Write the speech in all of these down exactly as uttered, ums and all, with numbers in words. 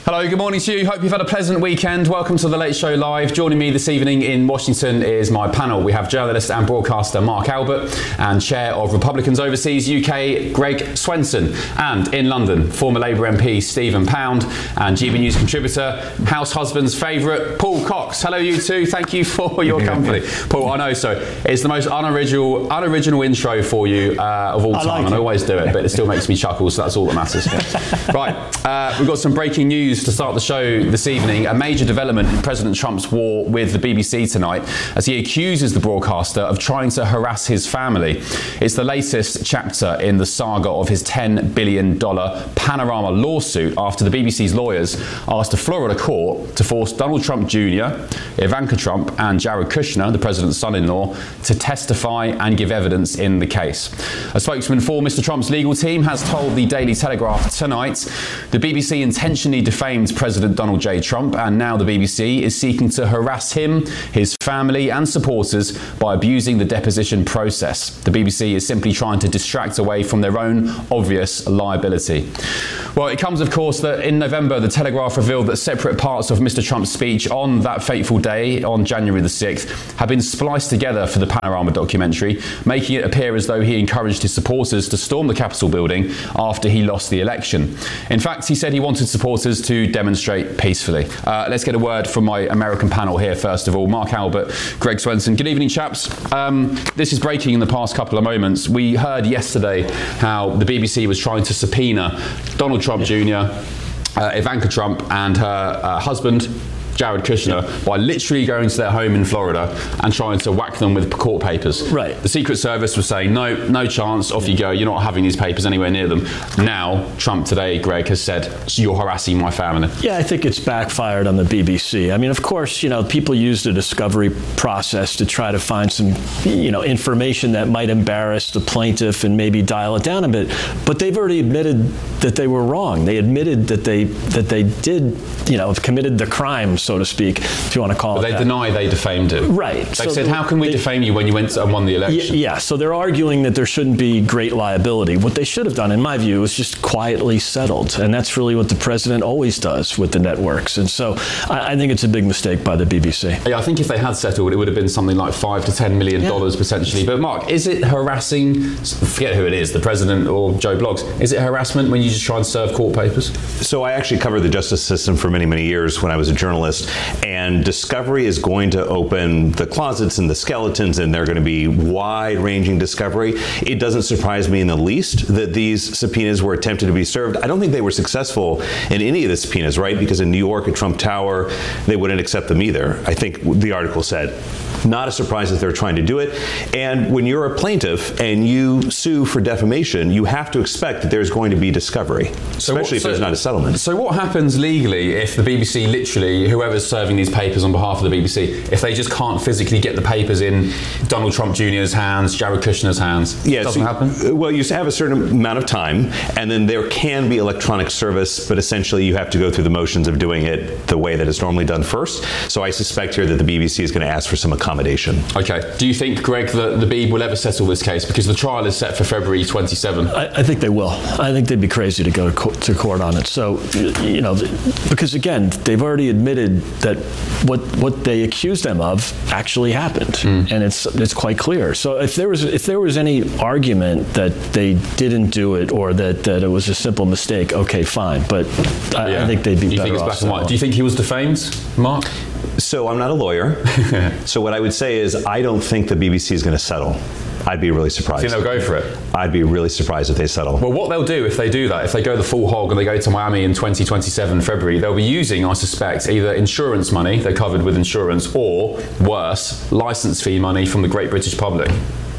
Hello, good morning to you. Hope you've had a pleasant weekend. Welcome to The Late Show Live. Joining me this evening in Washington is my panel. We have journalist and broadcaster Mark Albert and Chair of Republicans Overseas U K, Greg Swenson. And in London, former Labour M P Stephen Pound and G B News contributor, house husband's favourite, Paul Cox. Hello, you two. Thank you for your company. Paul, I know, so it's the most unoriginal, unoriginal intro for you uh, of all time. I, like I always do it, but it still makes me chuckle, so that's all that matters. Right, uh, we've got some breaking news to start the show this evening. A major development in President Trump's war with the B B C tonight as he accuses the broadcaster of trying to harass his family. It's the latest chapter in the saga of his ten billion dollars Panorama lawsuit after the B B C's lawyers asked a Florida court to force Donald Trump Junior, Ivanka Trump and Jared Kushner, the president's son-in-law, to testify and give evidence in the case. A spokesman for Mister Trump's legal team has told the Daily Telegraph tonight the B B C intentionally defamed President Donald J. Trump, and now the B B C is seeking to harass him, his family and supporters by abusing the deposition process. The B B C is simply trying to distract away from their own obvious liability. Well, it comes, of course, that in November, the Telegraph revealed that separate parts of Mister Trump's speech on that fateful day, on January the sixth, have been spliced together for the Panorama documentary, making it appear as though he encouraged his supporters to storm the Capitol building after he lost the election. In fact, he said he wanted supporters to demonstrate peacefully. Uh, let's get a word from my American panel here, first of all. Mark Albert, Greg Swenson. Good evening, chaps. Um, this is breaking in the past couple of moments. We heard yesterday how the B B C was trying to subpoena Donald Trump Junior, uh, Ivanka Trump and her uh, husband, Jared Kushner, by literally going to their home in Florida and trying to whack them with court papers. Right. The Secret Service was saying, no, no chance, off you go, you're not having these papers anywhere near them. Now, Trump today, Greg, has said, you're harassing my family. Yeah, I think it's backfired on the B B C. I mean, of course, you know, people use the discovery process to try to find some, you know, information that might embarrass the plaintiff and maybe dial it down a bit. But they've already admitted that they were wrong. They admitted that they that they did, you know, committed the crime, so to speak, if you want to call but it they that. deny they defamed him. Right. They've so said, they, how can we they, defame you when you went and won the election? Yeah, yeah, so they're arguing that there shouldn't be great liability. What they should have done, in my view, is just quietly settled. And that's really what the president always does with the networks. And so I, I think it's a big mistake by the B B C. Yeah, I think if they had settled, it would have been something like five to ten million dollars yeah. potentially. But Mark, is it harassing, forget who it is, the president or Joe Bloggs, is it harassment when you just try and serve court papers? So I actually covered the justice system for many, many years when I was a journalist, and discovery is going to open the closets and the skeletons, and they're going to be wide-ranging discovery. It doesn't surprise me in the least that these subpoenas were attempted to be served. I don't think they were successful in any of the subpoenas, right? Because in New York at Trump Tower, they wouldn't accept them either. I think the article said, not a surprise that they're trying to do it. And when you're a plaintiff and you sue for defamation, you have to expect that there's going to be discovery, especially so what, if so, there's not a settlement. So what happens legally if the B B C literally, whoever's serving these papers on behalf of the B B C, if they just can't physically get the papers in Donald Trump Junior's hands, Jared Kushner's hands? Yeah, it doesn't so, happen? Well, you have a certain amount of time, and then there can be electronic service, but essentially you have to go through the motions of doing it the way that it's normally done first. So I suspect here that the B B C is going to ask for some accommodation. Okay. Do you think, Greg, that the B will ever settle this case? Because the trial is set for February twenty-seventh. I, I think they will. I think they'd be crazy to go to court, to court on it. So, you know, because again, they've already admitted that what what they accused them of actually happened, mm. and it's it's quite clear. So if there was if there was any argument that they didn't do it or that, that it was a simple mistake, okay, fine. But I, yeah. I think they'd be you better think it's off. Black and white? Do you think he was defamed, Mark? So I'm not a lawyer. So what I would say is I don't think the B B C is going to settle. I'd be really surprised. You think they'll go for it? I'd be really surprised if they settle. Well, what they'll do if they do that, if they go the full hog and they go to Miami in twenty twenty-seven February, they'll be using, I suspect, either insurance money, they're covered with insurance, or worse, license fee money from the great British public.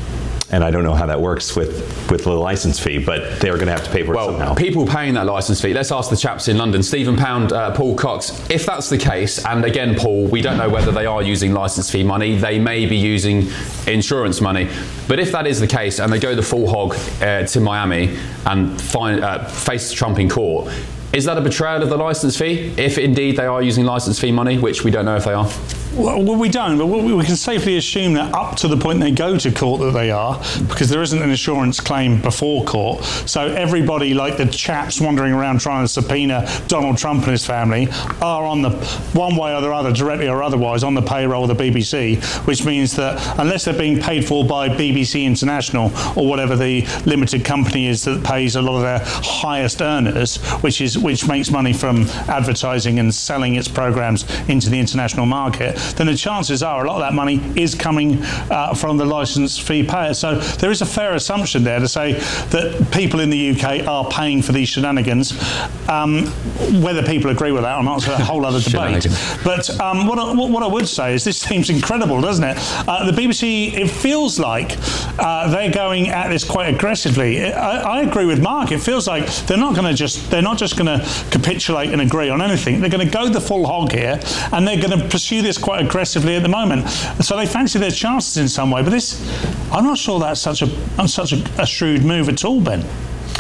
And I don't know how that works with, with the license fee, but they're going to have to pay for well, it somehow. People paying that license fee, let's ask the chaps in London, Stephen Pound, uh, Paul Cox, if that's the case, and again, Paul, we don't know whether they are using license fee money, they may be using insurance money, but if that is the case and they go the full hog uh, to Miami and find, uh, face Trump in court, is that a betrayal of the license fee, if indeed they are using license fee money, which we don't know if they are? Well, we don't, but we can safely assume that up to the point they go to court that they are, because there isn't an insurance claim before court. So everybody, like the chaps wandering around trying to subpoena Donald Trump and his family, are on the one way or the other, directly or otherwise, on the payroll of the B B C, which means that unless they're being paid for by B B C International or whatever the limited company is that pays a lot of their highest earners, which is which makes money from advertising and selling its programs into the international market, then the chances are a lot of that money is coming uh, from the licence fee payer. So there is a fair assumption there to say that people in the U K are paying for these shenanigans. Um, whether people agree with that or not is a whole other debate. But um, what, I, what I would say is this seems incredible, doesn't it? Uh, the B B C, it feels like uh, they're going at this quite aggressively. I, I agree with Mark. It feels like they're not going to just they're not just going to capitulate and agree on anything. They're going to go the full hog here, and they're going to pursue this quite aggressively at the moment. So they fancy their chances in some way. But this, I'm not sure that's such a such a, a shrewd move at all, Ben.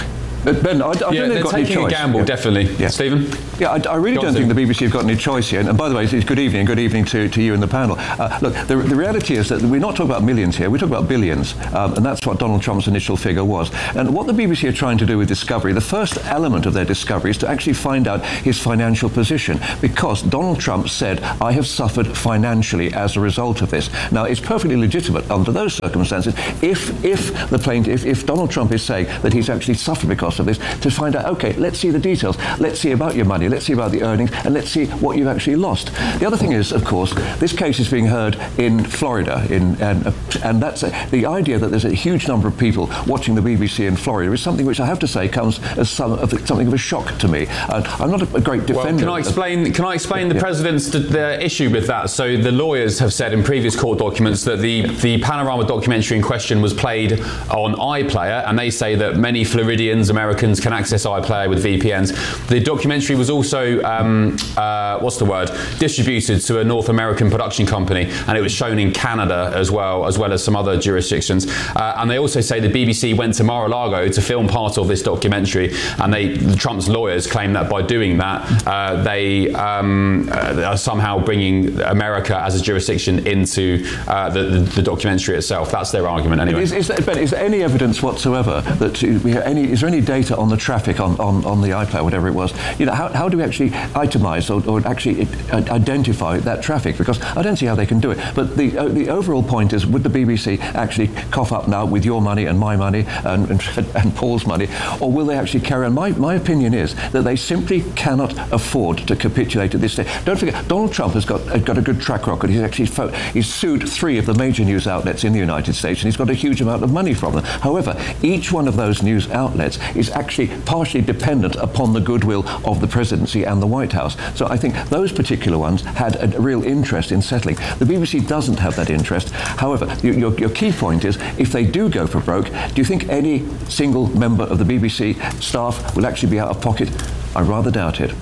But Ben, I, I yeah, don't think they're they've got any taking choice. a gamble, yeah. definitely. Yeah. Stephen? Yeah, I, I really Go don't on, think Stephen. the B B C have got any choice here. And, and by the way, it's good evening, good evening to, to you and the panel. Uh, look, the, the reality is that we're not talking about millions here, we're talking about billions. Um, and that's what Donald Trump's initial figure was. And what the B B C are trying to do with Discovery, the first element of their discovery is to actually find out his financial position. Because Donald Trump said, I have suffered financially as a result of this. Now, it's perfectly legitimate under those circumstances, if, if the plaintiff, if, if Donald Trump is saying that he's actually suffered because of this, to find out, okay, let's see the details. Let's see about your money. Let's see about the earnings, and let's see what you've actually lost. The other thing is, of course, this case is being heard in Florida, in, and, and that's a, the idea that there's a huge number of people watching the B B C in Florida is something which I have to say comes as some of the, something of a shock to me. Uh, I'm not a, a great defender. Well, can I explain? Can I explain the yeah. president's d- the issue with that? So the lawyers have said in previous court documents that the the Panorama documentary in question was played on iPlayer, and they say that many Floridians, Americans, can access iPlayer with V P Ns. The documentary was also, um, uh, what's the word, distributed to a North American production company, and it was shown in Canada as well, as well as some other jurisdictions. Uh, and they also say the B B C went to Mar-a-Lago to film part of this documentary, and they, Trump's lawyers claim that by doing that, uh, they um, uh, are somehow bringing America as a jurisdiction into uh, the, the, the documentary itself. That's their argument anyway. Is, is, there, Ben, is there any evidence whatsoever that we have any? Is there any data on the traffic on, on, on the iPlayer, whatever it was? You know, how, how do we actually itemise or, or actually identify that traffic? Because I don't see how they can do it. But the uh, the overall point is, would the B B C actually cough up now with your money and my money and, and, and Paul's money, or will they actually carry on? My my opinion is that they simply cannot afford to capitulate at this stage. Don't forget, Donald Trump has got uh, got a good track record. He's actually fo- he's sued three of the major news outlets in the United States, and he's got a huge amount of money from them. However, each one of those news outlets is actually partially dependent upon the goodwill of the presidency and the White House. So I think those particular ones had a real interest in settling. The B B C doesn't have that interest. However, your, your key point is, if they do go for broke, do you think any single member of the B B C staff will actually be out of pocket? I rather doubt it.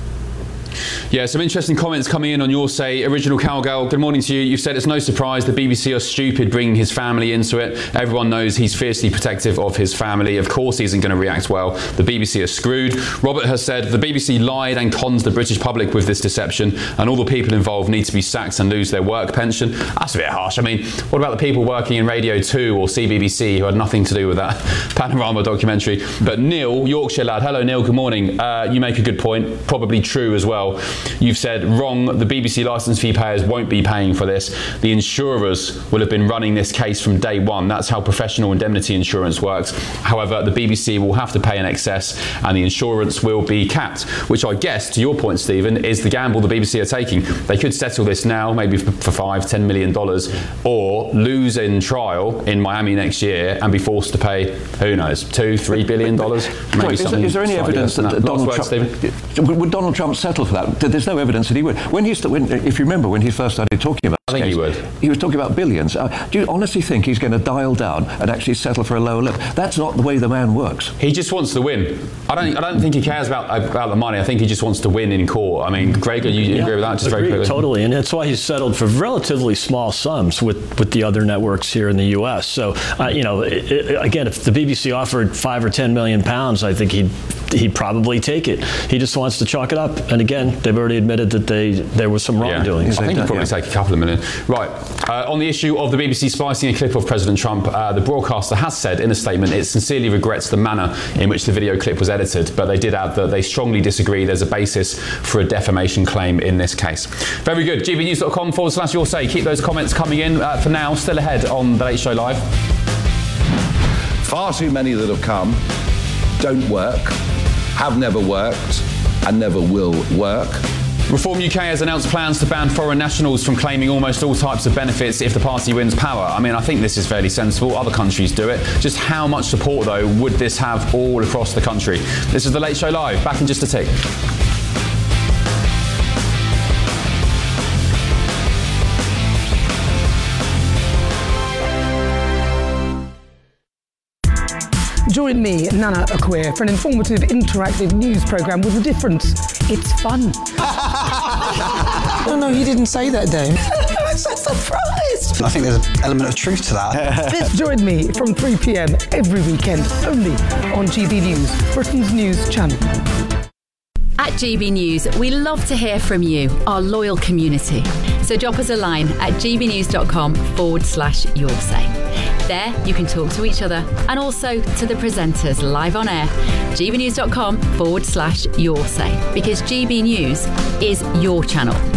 Yeah, some interesting comments coming in on your say. Original Cowgirl, good morning to you. You've said it's no surprise the B B C are stupid bringing his family into it. Everyone knows he's fiercely protective of his family. Of course he isn't going to react well. The B B C are screwed. Robert has said the B B C lied and conned the British public with this deception, and all the people involved need to be sacked and lose their work pension. That's a bit harsh. I mean, what about the people working in Radio two or C B B C who had nothing to do with that Panorama documentary? But Neil, Yorkshire lad, hello Neil, good morning. Uh, you make a good point, probably true as well. You've said wrong, the B B C licence fee payers won't be paying for this. The insurers will have been running this case from day one. That's how professional indemnity insurance works. However, the B B C will have to pay in excess and the insurance will be capped, which I guess, to your point, Stephen, is the gamble the B B C are taking. They could settle this now, maybe for five, ten million dollars, or lose in trial in Miami next year and be forced to pay, who knows, two, three billion dollars. Maybe is, there, is there any evidence that, that Donald word, Trump would Donald Trump settle for that? There's no evidence that he would. When he, when, if you remember, when he first started talking about I think he would. He was talking about billions. Uh, do you honestly think he's going to dial down and actually settle for a lower limit? That's not the way the man works. He just wants to win. I don't. I don't think he cares about about the money. I think he just wants to win in court. I mean, Greg, you yeah, agree with that? Just agree, very quickly. Totally, and that's why he's settled for relatively small sums with, with the other networks here in the U S. So, uh, you know, it, it, again, if the B B C offered five or ten million pounds, I think he'd he'd probably take it. He just wants to chalk it up. And again, they've already admitted that they there was some wrongdoing. Yeah. I think he'd probably yeah. take a couple of million. Right. Uh, on the issue of the B B C splicing a clip of President Trump, uh, the broadcaster has said in a statement it sincerely regrets the manner in which the video clip was edited, but they did add that they strongly disagree there's a basis for a defamation claim in this case. Very good. g b news dot com forward slash your say. Keep those comments coming in. Uh, for now, still ahead on The Late Show Live. Far too many that have come don't work, have never worked, and never will work. Reform U K has announced plans to ban foreign nationals from claiming almost all types of benefits if the party wins power. I mean, I think this is fairly sensible. Other countries do it. Just how much support, though, would this have all across the country? This is The Late Show Live. Back in just a tick. Join me, Nana Akua, for an informative, interactive news programme with a difference. It's fun. No, no, he didn't say that, Dave. I'm so surprised. I think there's an element of truth to that. Join me from three p.m. every weekend, only on G B News, Britain's news channel. At G B News, we love to hear from you, our loyal community. So drop us a line at gbnews.com forward slash your say. There, you can talk to each other and also to the presenters live on air. gbnews.com forward slash your say. Because G B News is your channel.